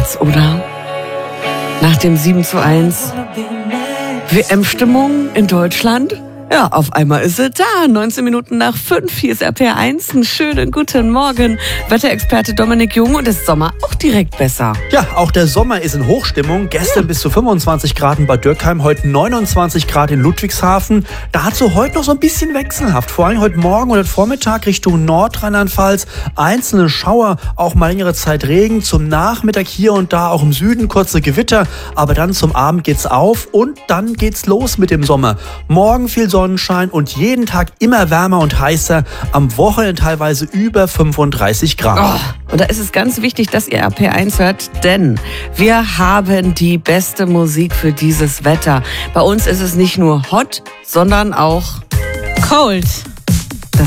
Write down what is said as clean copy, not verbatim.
jetzt, oder? Nach dem 7:1 WM-Stimmung in Deutschland? Ja, auf einmal ist sie da. 19 Minuten nach 5. Hier ist RPR 1. Einen schönen guten Morgen. Wetterexperte Dominik Jung, und ist Sommer auch direkt besser. Ja, auch der Sommer ist in Hochstimmung. Gestern bis zu 25 Grad in Bad Dürkheim, heute 29 Grad in Ludwigshafen. Dazu heute noch so ein bisschen wechselhaft. Vor allem heute Morgen und heute Vormittag Richtung Nordrhein-Pfalz. Einzelne Schauer, auch mal längere Zeit Regen. Zum Nachmittag hier und da auch im Süden kurze Gewitter. Aber dann zum Abend geht's auf und dann geht's los mit dem Sommer. Morgen viel Sonnenschein und jeden Tag immer wärmer und heißer. Am Wochenende teilweise über 35 Grad. Oh, und da ist es ganz wichtig, dass ihr RPR 1 hört, denn wir haben die beste Musik für dieses Wetter. Bei uns ist es nicht nur hot, sondern auch cold.